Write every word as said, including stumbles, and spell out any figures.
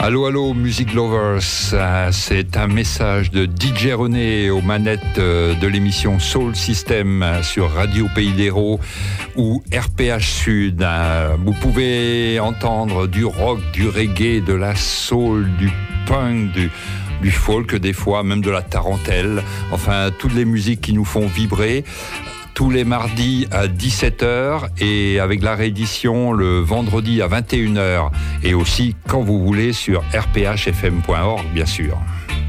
Allô, allô, Music Lovers, c'est un message de D J René aux manettes de l'émission Soul System sur Radio Pays d'Hérault ou R P H Sud. Vous pouvez entendre du rock, du reggae, de la soul, du punk, du, du folk des fois, même de la tarentelle, enfin toutes les musiques qui nous font vibrer. Tous les mardis à dix-sept heures et avec la réédition le vendredi à vingt et une heures et aussi quand vous voulez sur r p h f m point org bien sûr.